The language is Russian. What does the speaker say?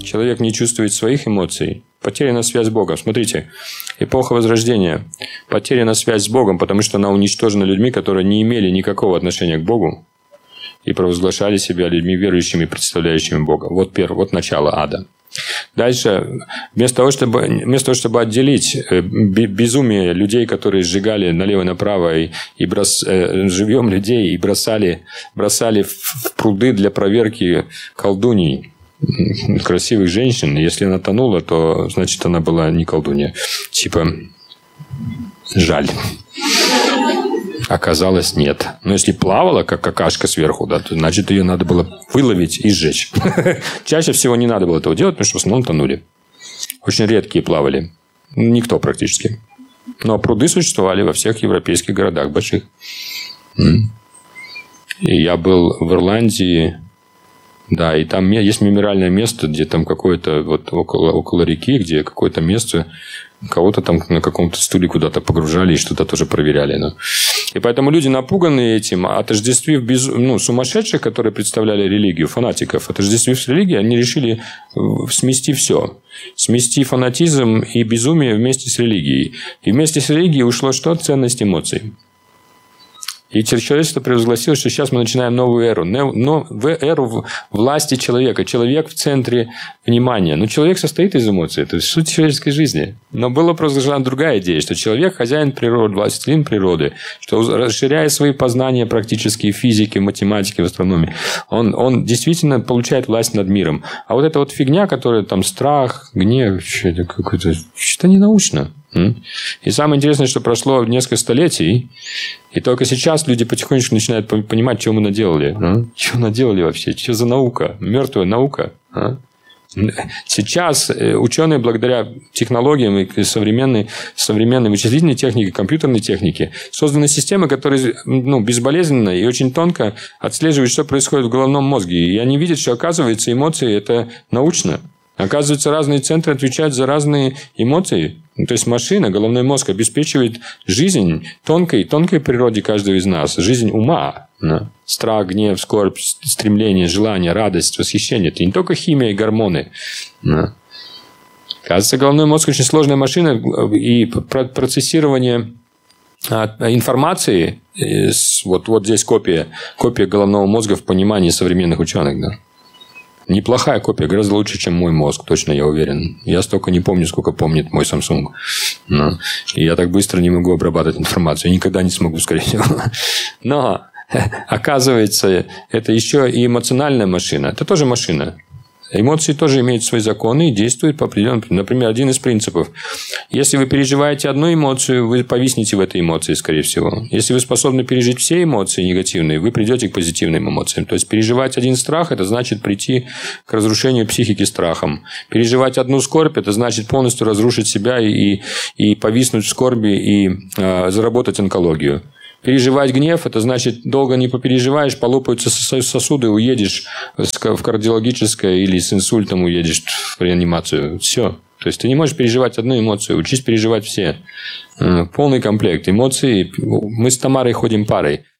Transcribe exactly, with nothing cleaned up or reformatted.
человек не чувствует своих эмоций, потеряна связь с Богом. Смотрите, эпоха Возрождения, потеряна связь с Богом, потому что она уничтожена людьми, которые не имели никакого отношения к Богу и провозглашали себя людьми верующими, представляющими Бога. Вот первое, вот начало ада. Дальше, вместо того, чтобы, вместо того, чтобы отделить безумие людей, которые сжигали налево и направо и, и брос, живьем людей и бросали, бросали в пруды для проверки колдуний красивых женщин, если она тонула, то значит она была не колдунья. Типа, жаль. Оказалось, нет. Но если плавала, как какашка сверху, да, то значит, ее надо было выловить и сжечь. Чаще всего не надо было этого делать, потому что в основном тонули. Очень редкие плавали. Никто практически. Но пруды существовали во всех европейских городах больших. И я был в Ирландии. Да, и там есть мемориальное место, где там какое-то вот около, около реки, где какое-то место, кого-то там на каком-то стуле куда-то погружали и что-то тоже проверяли. Ну. И поэтому люди, напуганные этим, отождествив без, ну, сумасшедших, которые представляли религию, фанатиков, отождествив с религией, они решили смести все. Смести фанатизм и безумие вместе с религией. И вместе с религией ушло что? Ценность эмоций. И человечество провозгласило, что сейчас мы начинаем новую эру. Но в эру власти человека. Человек в центре внимания. Но человек состоит из эмоций. Это суть человеческой жизни. Но была провозглашена другая идея, что человек хозяин природы, властелин природы, что расширяя свои познания практически в физике, в математике, в астрономии, он, он действительно получает власть над миром. А вот эта вот фигня, которая там страх, гнев, что-то какое-то, что-то не научно. И самое интересное, что прошло несколько столетий, и только сейчас люди потихонечку начинают понимать, что мы наделали. А? Что наделали вообще? Что за наука? Мертвая наука. А? Сейчас ученые, благодаря технологиям и современной, современной вычислительной технике, компьютерной технике, созданы системы, которые, ну, безболезненно и очень тонко отслеживают, что происходит в головном мозге. И они видят, что, оказывается, эмоции – это научно. Оказывается, разные центры отвечают за разные эмоции. Ну, то есть, машина, головной мозг обеспечивает жизнь тонкой, тонкой природе каждого из нас. Жизнь ума. Да? Страх, гнев, скорбь, стремление, желание, радость, восхищение. Это не только химия и гормоны. Да? Оказывается, головной мозг очень сложная машина. И процессирование информации, вот, вот здесь копия, копия головного мозга в понимании современных ученых. Да? Неплохая копия, гораздо лучше, чем мой мозг, точно я уверен. Я столько не помню, сколько помнит мой Samsung. Но, и я так быстро не могу обрабатывать информацию. Я никогда не смогу, скорее всего. Но, оказывается, это еще и эмоциональная машина. Это тоже машина. Эмоции тоже имеют свои законы и действуют по определенному. Например, один из принципов. Если вы переживаете одну эмоцию, вы повиснете в этой эмоции, скорее всего. Если вы способны пережить все эмоции негативные, вы придете к позитивным эмоциям. То есть, переживать один страх – это значит прийти к разрушению психики страхом. Переживать одну скорбь – это значит полностью разрушить себя и, и повиснуть в скорби и э, заработать онкологию. Переживать гнев – это значит, долго не попереживаешь, полопаются сосуды, уедешь в кардиологическое или с инсультом уедешь в реанимацию. Все. То есть, ты не можешь переживать одну эмоцию, учись переживать все. Полный комплект эмоций. Мы с Тамарой ходим парой.